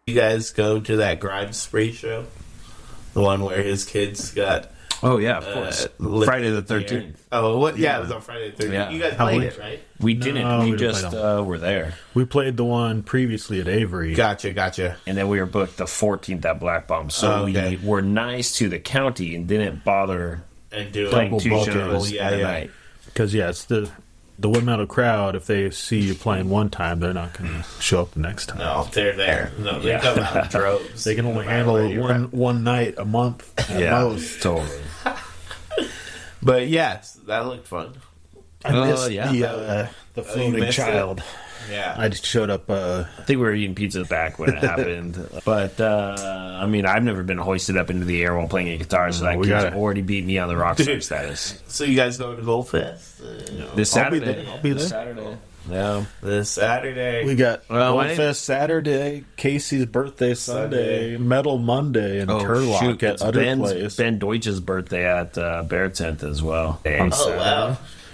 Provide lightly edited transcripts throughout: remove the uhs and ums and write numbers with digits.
You guys go to that Grime Spree show? The one where his kids got... Oh, yeah, of course. Friday the 13th. Oh, what? Yeah, it was on Friday the 13th. Yeah. You guys played it, right? We didn't. No, We we didn't just play were there. We played the one previously at Avery. Gotcha. And then we were booked the 14th at Black Bomb. So we were nice to the county and didn't bother And do playing Double two bucket. shows Yeah, at yeah. night. Because, it's the Wood Metal crowd, if they see you playing one time, they're not going to show up the next time. No, they're there. No, they come out in droves. They can only No matter handle where it you're at. one night a month at most. Totally. But yes, that looked fun. I missed yeah. the floating missed child. Yeah. I just showed up. I think we were eating pizza back when it happened. But, I mean, I've never been hoisted up into the air while playing a guitar, so that we kid's gotta- already beat me on the rockstar status. So you guys going to Gold Fest? This I'll be Saturday. there. I'll be there. This Saturday. Yeah. This Saturday. We got Well, I Goldfest Saturday, Casey's birthday Sunday, Metal Monday, and Turlock at it's Other Place. Ben Deutsch's birthday at Bear Tent as well. Oh, wow.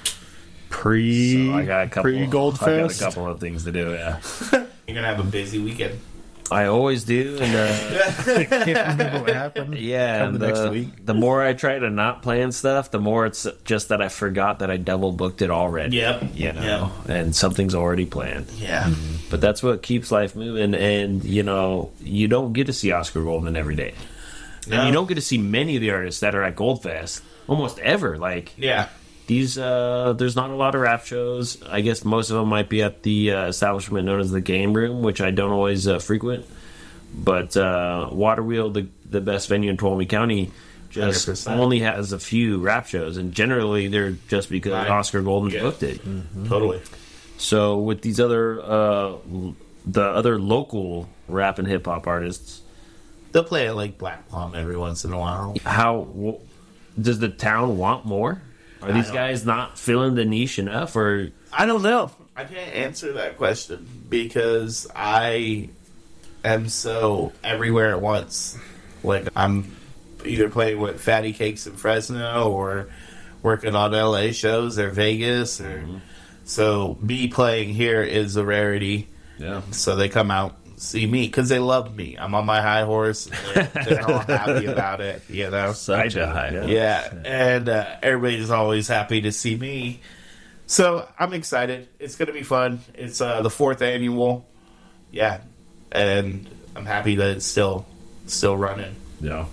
Pre So I got a couple. I got a Goldfest. couple of things to do. Yeah, You're going to have a busy weekend. I always do. And Can't remember what happened. yeah, Come and the next week. the more I try to not plan stuff, the more it's just that I forgot that I double booked it already. Yep. You know, and something's already planned. Yeah. But that's what keeps life moving. And you know, you don't get to see Oscar Goldman every day, No. and you don't get to see many of the artists that are at Goldfest almost ever. Like Yeah. these, there's not a lot of rap shows. I guess most of them might be at the establishment known as the Game Room, which I don't always frequent. But Waterwheel, the best venue in Tuolumne County, just 100%. only has a few rap shows, and generally they're just because Right. Oscar Goldman Yeah. booked it. Totally. So with these other, the other local rap and hip hop artists, They'll play at like Black Plum every once in a while. does the town want more? Are these guys not filling the niche enough, or I don't know. I can't answer that question because I am so everywhere at once. Like I'm either playing with Fatty Cakes in Fresno or working on LA shows or Vegas or so me playing here is a rarity. yeah? So they come out see me because they love me. I'm on my high horse. And they're all happy about it, you know. Such a high. Yeah, and everybody's always happy to see me. So I'm excited. It's going to be fun. It's the 4th annual. Yeah, and I'm happy that it's still running. Yeah.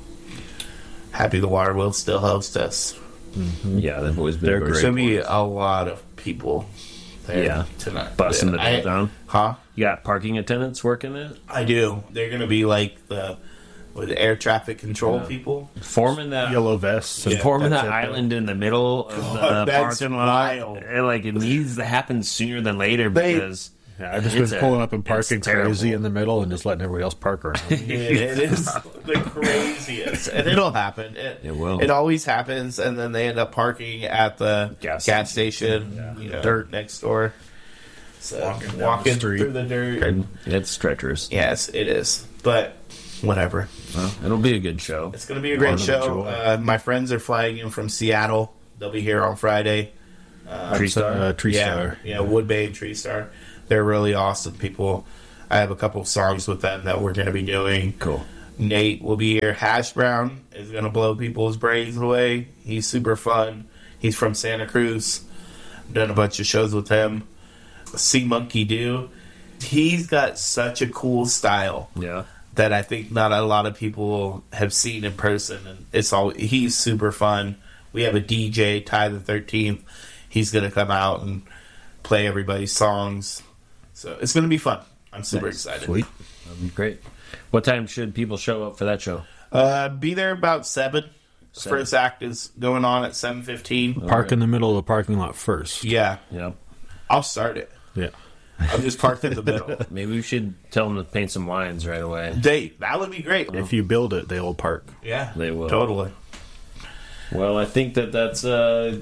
Happy the Water will still host us. Yeah, they've always been They're great. There's going to be a lot of people there Yeah. tonight. Busting the door down. Huh? You got parking attendants working it? I do. They're going to be like the air traffic control people. Forming that Yellow vests. And forming that's that it. island in the middle of God, the that's parking lot. wild. And, like it needs to happen sooner than later because Yeah, I've just it's been pulling up and it's parking terrible. crazy in the middle and just letting everybody else park around. It is the craziest, and it'll happen. It will. It always happens, and then they end up parking at the Gas gas station, dirt next door. So walking street. through the dirt. And, It's treacherous. yes, it is, but whatever. Well, it'll be a good show. It's going to be a great show. My friends are flying in from Seattle. They'll be here on Friday. Tree Star. Tree yeah, Star. yeah, Woodbay and Tree Star. They're really awesome people. I have a couple songs with them that we're going to be doing. Cool. Nate will be here. Hash Brown is going to blow people's brains away. He's super fun. He's from Santa Cruz. Done a bunch of shows with him. See Monkey Do. He's got such a cool style Yeah. that I think not a lot of people have seen in person. And he's super fun. We have a DJ, Ty the 13th. He's going to come out and play everybody's songs. So it's going to be fun. I'm super excited. Sweet. That'd be great. What time should people show up for that show? Be there about 7. First act is going on at 7:15. Park in the middle of the parking lot first. Yeah, Yeah. I'll start it. Yeah. I'll just park in the middle. Maybe we should tell them to paint some lines right away. That would be great. If you build it, they'll park. Yeah, They will. totally. Well, I think that's a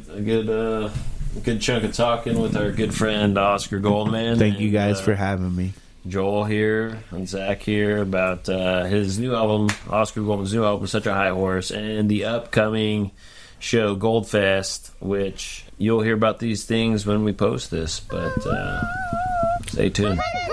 good chunk of talking with our good friend Oscar Goldman. Thank you guys And, for having me. Joel here and Zach here about his new album, Oscar Goldman's new album, Such a High Horse, and the upcoming show, Goldfest, which you'll hear about these things when we post this, but stay tuned.